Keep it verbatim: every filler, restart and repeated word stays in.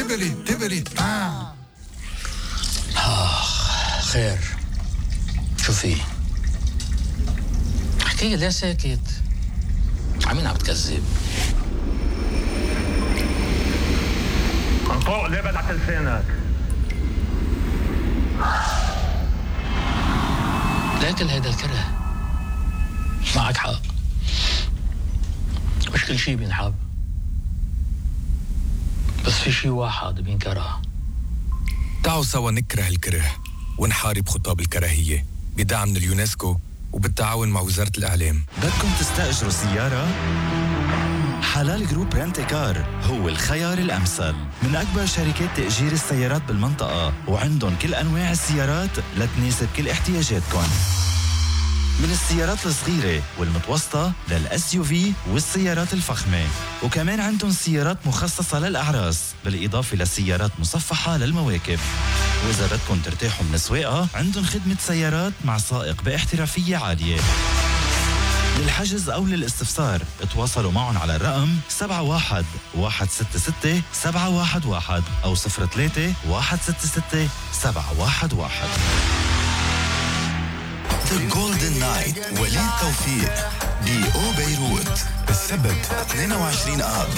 تبرد تبرد آه. آخ خير، شو في؟ احكي لي ليه ساكت؟ عمين عم تكذب؟ فوق ليه بدعت لسانك؟ لكن هيدا الكره معك حق، مش كل شي بينحب، بس في شي واحد بينكره. تعالوا سوا نكره الكره ونحارب خطاب الكراهية بدعم من اليونسكو وبالتعاون مع وزارة الإعلام. بدكم تستأجروا سيارة؟ حلال جروب رنتكار هو الخيار الأمثل، من أكبر شركات تأجير السيارات بالمنطقة، وعندهم كل أنواع السيارات لتناسب كل احتياجاتكم، من السيارات الصغيرة والمتوسطة للأس يو في والسيارات الفخمة، وكمان عندهم سيارات مخصصة للأعراس بالإضافة لسيارات مصفحة للمواكب. وإذا بدكم ترتاحوا من السواقة عندهم خدمة سيارات مع سائق باحترافية عالية. للحجز أو للاستفسار اتواصلوا معهم على الرقم سبعة واحد واحد ستة ستة سبعة واحد واحد أو صفر ثلاثة واحد ستة ستة سبعة واحد واحد. The Golden Night وليد توفيق بأو بيروت السبت اثنين وعشرين آب